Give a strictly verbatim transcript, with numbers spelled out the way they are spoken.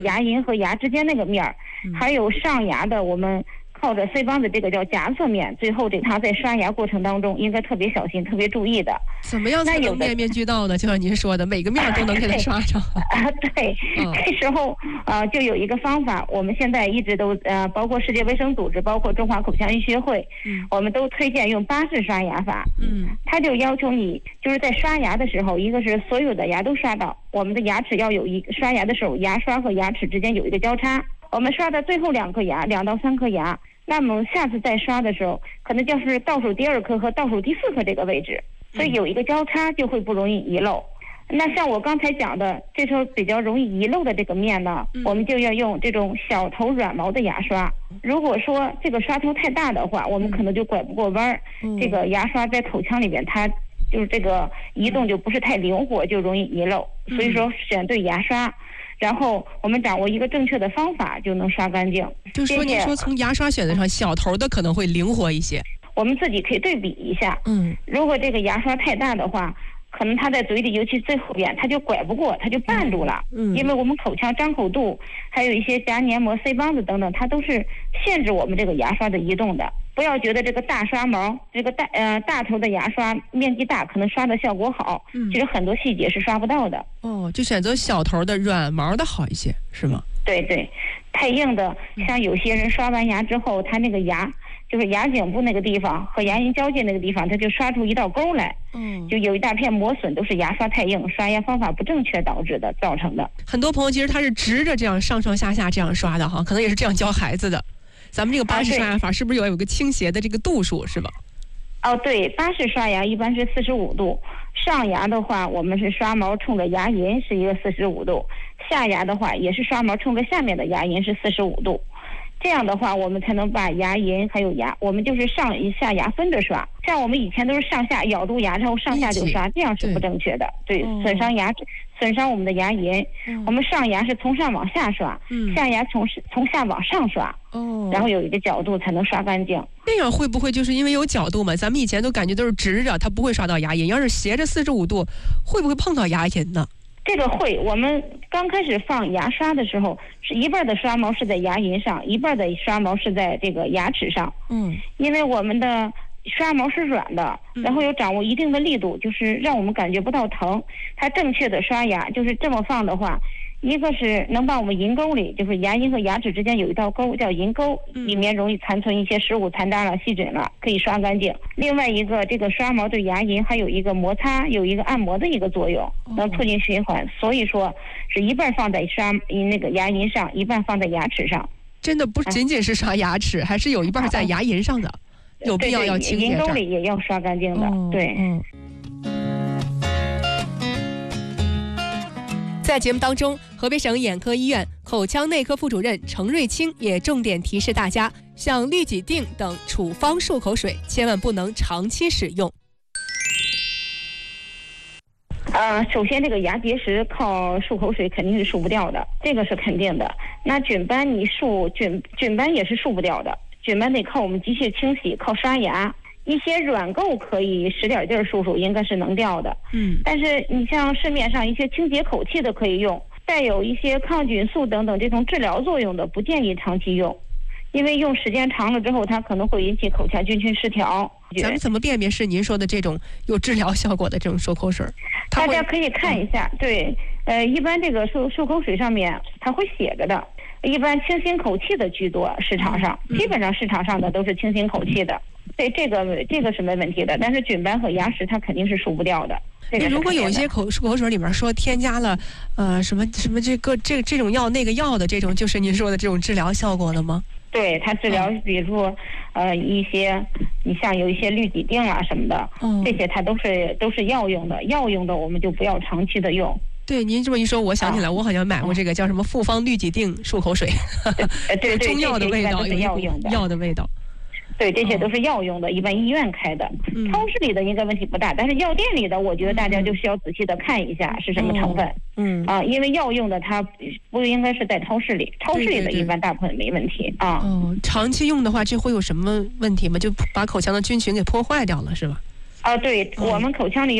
牙龈和牙之间那个面儿，还有上牙的我们靠着 C 帮子这个叫夹侧面，最后这它在刷牙过程当中应该特别小心、特别注意的。 怎么样才能面面俱到呢？就像您说的，每个面都能给它刷上。 啊，对，嗯、这时候呃就有一个方法，我们现在一直都呃，包括世界卫生组织，包括中华口腔医学会，嗯，我们都推荐用巴氏刷牙法。嗯，它就要求你就是在刷牙的时候，一个是所有的牙都刷到，我们的牙齿要有一个刷牙的时候，牙刷和牙齿之间有一个交叉。我们刷的最后两颗牙，两到三颗牙。那么下次再刷的时候，可能就是倒数第二颗和倒数第四颗这个位置，所以有一个交叉就会不容易遗漏。那像我刚才讲的，这时候比较容易遗漏的这个面呢，我们就要用这种小头软毛的牙刷。如果说这个刷头太大的话，我们可能就拐不过弯儿。这个牙刷在口腔里边，它就是这个移动就不是太灵活，就容易遗漏。所以说选对牙刷。然后我们掌握一个正确的方法，就能刷干净。 就是说，您说从牙刷选择上，小头的可能会灵活一些。 我们自己可以对比一下。嗯，如果这个牙刷太大的话，可能它在嘴里，尤其最后边，它就拐不过，它就绊住了。嗯，因为我们口腔张口度，还有一些颊黏膜、C 帮子等等，它都是限制我们这个牙刷的移动的。不要觉得这个大刷毛，这个大呃大头的牙刷面积大，可能刷的效果好。嗯，其实很多细节是刷不到的。 哦，就选择小头的软毛的好一些，是吗？ 对对，太硬的，像有些人刷完牙之后，他那个牙就是牙颈部那个地方和牙龈交界那个地方，他就刷出一道沟来。嗯，就有一大片磨损，都是牙刷太硬，刷牙方法不正确导致的造成的。 很多朋友其实他是直着这样上上下下这样刷的哈，可能也是这样教孩子的。咱们这个巴氏刷牙法是不是有有个倾斜的这个度数是吧？ 哦，对，巴氏刷牙一般是四十五度，上牙的话我们是刷毛冲着牙龈是一个四十五度，下牙的话也是刷毛冲着下面的牙龈是四十五度。这样的话我们才能把牙龈还有牙，我们就是上下牙分着刷。像我们以前都是上下咬住牙然后上下就刷，这样是不正确的。对，损伤牙齿，损伤我们的牙龈。嗯，我们上牙是从上往下刷，嗯，下牙从从下往上刷。哦，然后有一个角度才能刷干净。 这样会不会就是因为有角度嘛？咱们以前都感觉都是直着，它不会刷到牙龈。要是斜着四十五度，会不会碰到牙龈呢？ 这个会，我们刚开始放牙刷的时候，是一半的刷毛是在牙龈上，一半的刷毛是在这个牙齿上。嗯，因为我们的刷毛是软的，然后有掌握一定的力度，就是让我们感觉不到疼。它正确的刷牙就是这么放的话，一个是能把我们龈沟里，就是牙龈和牙齿之间有一道沟叫龈沟，里面容易残存一些食物残渣了、细菌了，可以刷干净。另外一个，这个刷毛对牙龈还有一个摩擦、有一个按摩的一个作用，能促进循环。所以说是一半放在刷那个牙龈上，一半放在牙齿上。 真的不仅仅是刷牙齿，还是有一半在牙龈上的，有必要要清洁。 龈沟里也要刷干净的，哦、对。嗯。 在节目当中，河北省眼科医院口腔内科副主任程瑞清也重点提示大家，像氯己定等处方漱口水千万不能长期使用。 呃，首先这个牙结石靠漱口水肯定是漱不掉的，这个是肯定的。那菌斑你漱菌菌斑也是漱不掉的，菌斑得靠我们机械清洗，靠刷牙。一些软垢可以使点劲儿漱漱，应该是能掉的。嗯，但是你像市面上一些清洁口气的可以用，带有一些抗菌素等等这种治疗作用的，不建议长期用，因为用时间长了之后，它可能会引起口腔菌群失调。 咱们怎么辨别是您说的这种有治疗效果的这种漱口水？ 大家可以看一下，嗯、对，呃，一般这个漱漱口水上面它会写着的，一般清新口气的居多，市场上、嗯、基本上市场上的都是清新口气的。对，这个这个是没问题的，但是菌斑和牙石它肯定是漱不掉的。这个、 如果有一些口漱口水里面说添加了呃什么什么这个这这种药那个药的这种，就是您说的这种治疗效果的吗？ 对，它治疗，比如说呃一些，你像有一些氯己定啊什么的，嗯、这些它都是都是药用的，药用的我们就不要长期的用。 对，您这么一说，我想起来，我好像买过这个叫什么复方氯己定漱口水， 对对对， 中药的味道， 有药用的药的味道。 对，这些都是药用的，哦、一般医院开的，嗯、超市里的应该问题不大，但是药店里的，我觉得大家就需要仔细的看一下是什么成分。嗯啊，因为药用的它不应该是在超市里，超市里的一般大部分没问题。对对对啊。 哦，长期用的话，这会有什么问题吗？就把口腔的菌群给破坏掉了，是吧？ 啊，对，我们口腔里。